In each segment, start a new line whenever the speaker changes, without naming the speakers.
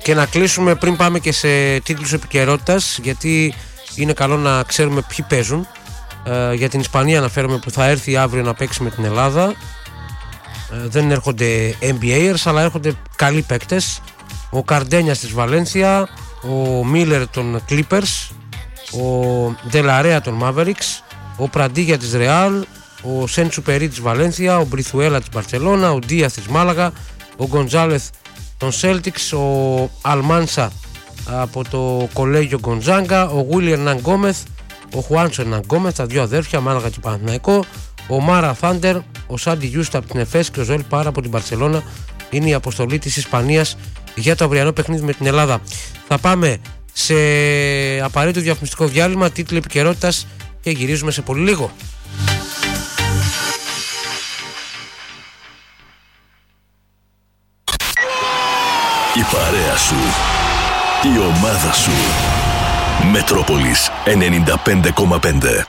Και να κλείσουμε πριν πάμε και σε τίτλους επικαιρότητας, γιατί είναι καλό να ξέρουμε ποιοι παίζουν. Για την Ισπανία αναφέρομαι, που θα έρθει αύριο να παίξει με την Ελλάδα. Δεν έρχονται NBAers, αλλά έρχονται καλοί παίκτες. Ο Καρντένιας της Βαλένθια, ο Μίλερ των Clippers, ο Ντελαρέα των Mavericks, ο Πραντίγια της Ρεάλ, ο Σέντσου Περί της Βαλένθια, ο Μπριθουέλα της Μπαρτσελώνα, ο Ντίας της Μάλαγα, ο Γκοντζάλεθ των Celtics, ο Αλμάνσα από το Κολέγιο Γκοντζάγκα, ο Γουίλιαν Ναγκόμεθ, ο Χουάντσο Ναγκόμεθ, τα δύο αδέρφια, Μάλαγα και Παναθηναϊκό, ο Μάρα Θάντερ, ο Σάντι Γιούστα από την Εφές και ο Ζωέλ Πάρα από την Μπαρτσελώνα. Είναι η αποστολή της Ισπανίας για το αυριανό παιχνίδι με την Ελλάδα. Θα πάμε σε απαραίτητο διαφημιστικό διάλειμμα, τίτλοι επικαιρότητας και γυρίζουμε σε πολύ λίγο.
Η παρέα σου, η ομάδα σου. Μετρόπολης 95,5.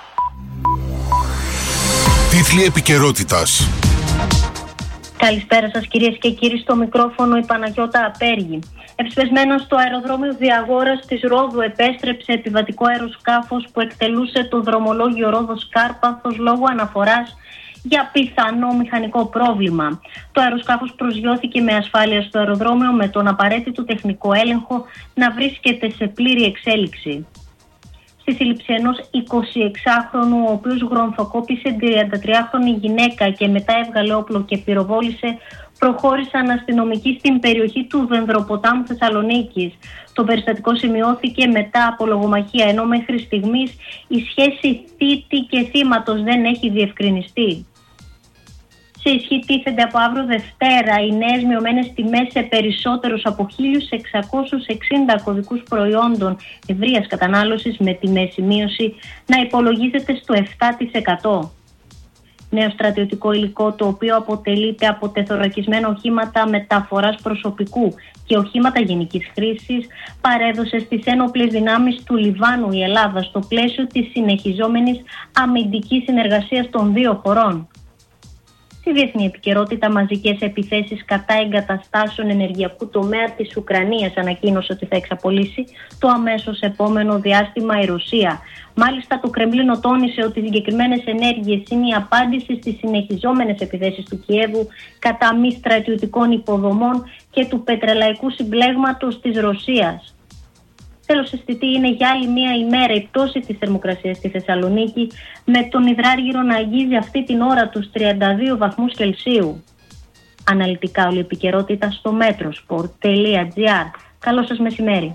Τίτλοι επικαιρότητας.
Καλησπέρα σας κυρίες και κύριοι, στο μικρόφωνο η Παναγιώτα Απέργη. Εψπεσμένος στο αεροδρόμιο Διαγόρας της Ρόδου επέστρεψε επιβατικό αεροσκάφος που εκτελούσε το δρομολόγιο Ρόδος Κάρπαθος λόγω αναφοράς για πιθανό μηχανικό πρόβλημα. Το αεροσκάφος προσγειώθηκε με ασφάλεια στο αεροδρόμιο με τον απαραίτητο τεχνικό έλεγχο να βρίσκεται σε πλήρη εξέλιξη. Στη σύλληψη ενός 26χρονου, ο οποίος γρονθοκόπησε 33χρονη γυναίκα και μετά έβγαλε όπλο και πυροβόλησε, προχώρησαν αστυνομικοί στην περιοχή του Δενδροποτάμου Θεσσαλονίκης. Το περιστατικό σημειώθηκε μετά από λογομαχία, ενώ μέχρι στιγμής η σχέση θήτη και θύματος δεν έχει διευκρινιστεί. Σε ισχύ τίθενται από αύριο Δευτέρα οι νέες μειωμένες τιμές σε περισσότερους από 1.660 κωδικούς προϊόντων ευρείας κατανάλωσης, με τη μέση μείωση να υπολογίζεται στο 7%. Νέο στρατιωτικό υλικό, το οποίο αποτελείται από τεθωρακισμένα οχήματα μεταφοράς προσωπικού και οχήματα γενικής χρήσης, παρέδωσε στις ένοπλες δυνάμεις του Λιβάνου η Ελλάδα στο πλαίσιο της συνεχιζόμενης αμυντικής συνεργασίας των δύο χωρών. Στη διεθνή επικαιρότητα, μαζικές επιθέσεις κατά εγκαταστάσεων ενεργειακού τομέα της Ουκρανίας ανακοίνωσε ότι θα εξαπολύσει το αμέσως επόμενο διάστημα η Ρωσία. Μάλιστα, το Κρεμλίνο τόνισε ότι οι συγκεκριμένες ενέργειες είναι η απάντηση στις συνεχιζόμενες επιθέσεις του Κιέβου κατά μη στρατιωτικών υποδομών και του πετρελαϊκού συμπλέγματος της Ρωσίας. Τέλος, αισθητή είναι για άλλη μία ημέρα η πτώση της θερμοκρασίας στη Θεσσαλονίκη, με τον υδράργυρο να αγγίζει αυτή την ώρα τους 32 βαθμούς Κελσίου. Αναλυτικά όλη η επικαιρότητα στο metrosport.gr. Καλό σας μεσημέρι.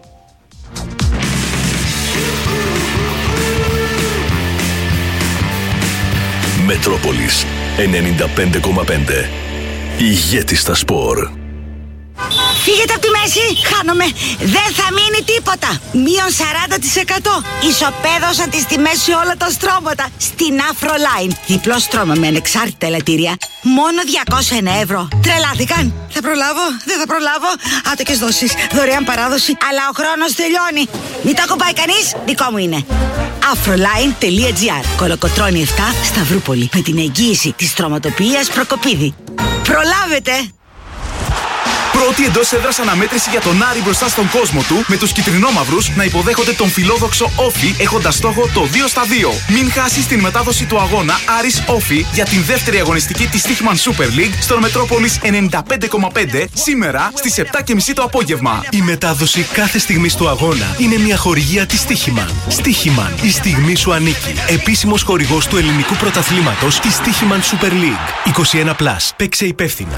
Μετρόπολης 95,5. Ηγέτης στα σπορ.
Φύγετε από τη μέση, χάνομαι. Δεν θα μείνει τίποτα. Μείον 40%. Ισοπαίδωσαν τις τιμές σε όλα τα στρώματα. Στην Afroline. Διπλό στρώμα με ανεξάρτητα ελαττήρια. Μόνο 201 ευρώ. Τρελάθηκαν. Θα προλάβω, δεν θα προλάβω. Άτοκες δόσεις, δωρεάν παράδοση. Αλλά ο χρόνος τελειώνει. Μην το κομπάει κανείς, δικό μου είναι. Afroline.gr. Κολοκοτρώνη 7, Σταυρούπολη. Με την εγγύηση της στρωματοποιίας Προκοπίδη. Προλάβετε!
Πρώτη εντός έδρας αναμέτρηση για τον Άρη μπροστά στον κόσμο του, με τους κυτρινόμαυρους να υποδέχονται τον φιλόδοξο Όφη, έχοντας στόχο το 2-2. Μην χάσεις την μετάδοση του αγώνα Άρης Όφη για την δεύτερη αγωνιστική της Στίχημαν Super League στον Μετρόπολης 95,5 σήμερα στις 7.30 το απόγευμα.
Η μετάδοση κάθε στιγμής του αγώνα είναι μια χορηγία της Στίχημαν. Στίχημαν, η στιγμή σου ανήκει. Επίσημος χορηγός του ελληνικού πρωταθλήματος της Στίχημαν Super League. 21+. Παίξε υπεύθυνα.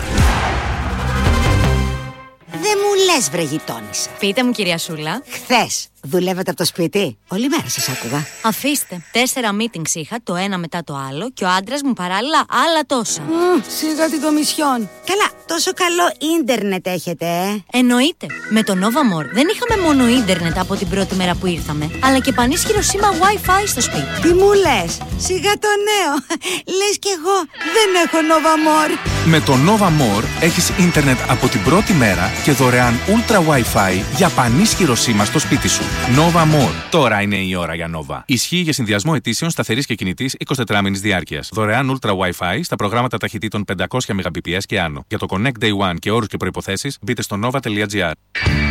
Δεν μου λες, βρε γειτόνισσα.
Πείτε μου, κυρία Σούλα.
Χθες δουλεύατε από το σπίτι? Όλη μέρα σας άκουγα.
Αφήστε. 4 meetings είχα, το ένα μετά το άλλο, και ο άντρας μου παράλληλα άλλα τόσα.
Σιγά την κομισιόν. Καλά, τόσο καλό ίντερνετ έχετε,
Εννοείται. Με το Nova More δεν είχαμε μόνο ίντερνετ από την πρώτη μέρα που ήρθαμε, αλλά και πανίσχυρο σήμα Wi-Fi στο σπίτι.
Τι μου λες? Σιγά το νέο. Λες κι εγώ δεν έχω Nova More.
Με το Nova More έχεις ίντερνετ από την πρώτη μέρα και δωρεάν Ultra Wi-Fi για πανίσχυρο σήμα στο σπίτι σου. Nova More. Τώρα είναι η ώρα για Nova. Ισχύει για συνδυασμό ετήσεων σταθερής και κινητής 24 μήνες διάρκειας. Δωρεάν Ultra Wi-Fi στα προγράμματα ταχυτήτων 500 Mbps και άνω. Για το Connect Day One και όρους και προϋποθέσεις μπείτε στο nova.gr.